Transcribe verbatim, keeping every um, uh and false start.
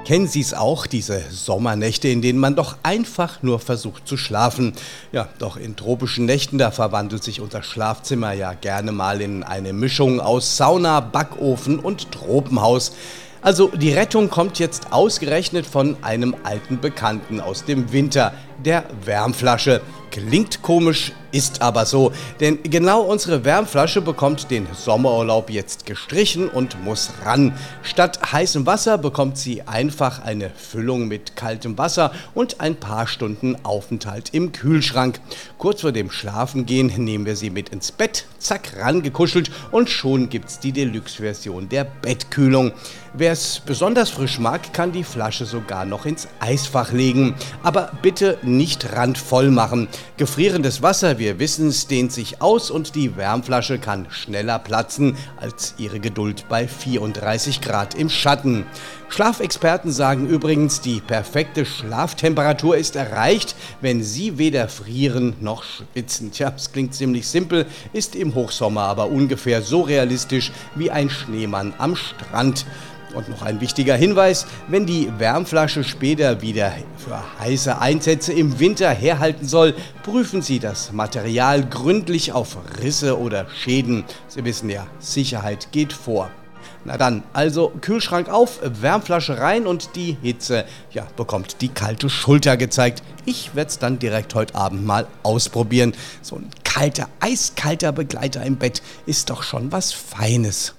Kennen Sie es auch, diese Sommernächte, in denen man doch einfach nur versucht zu schlafen? Ja, doch in tropischen Nächten, da verwandelt sich unser Schlafzimmer ja gerne mal in eine Mischung aus Sauna, Backofen und Tropenhaus. Also die Rettung kommt jetzt ausgerechnet von einem alten Bekannten aus dem Winter, der Wärmflasche. Klingt komisch, ist aber so, denn genau unsere Wärmflasche bekommt den Sommerurlaub jetzt gestrichen und muss ran. Statt heißem Wasser bekommt sie einfach eine Füllung mit kaltem Wasser und ein paar Stunden Aufenthalt im Kühlschrank. Kurz vor dem Schlafengehen nehmen wir sie mit ins Bett, zack, rangekuschelt und schon gibt's die Deluxe-Version der Bettkühlung. Wer es besonders frisch mag, kann die Flasche sogar noch ins Eisfach legen. Aber bitte nicht randvoll machen. Gefrierendes Wasser, wir wissen es, dehnt sich aus und die Wärmflasche kann schneller platzen als ihre Geduld bei vierunddreißig Grad im Schatten. Schlafexperten sagen übrigens, die perfekte Schlaftemperatur ist erreicht, wenn Sie weder frieren noch schwitzen. Tja, das klingt ziemlich simpel, ist im Hochsommer aber ungefähr so realistisch wie ein Schneemann am Strand. Und noch ein wichtiger Hinweis, wenn die Wärmflasche später wieder für heiße Einsätze im Winter herhalten soll, prüfen Sie das Material gründlich auf Risse oder Schäden. Sie wissen ja, Sicherheit geht vor. Na dann, also Kühlschrank auf, Wärmflasche rein und die Hitze, ja, bekommt die kalte Schulter gezeigt. Ich werde es dann direkt heute Abend mal ausprobieren. So ein kalter, eiskalter Begleiter im Bett ist doch schon was Feines.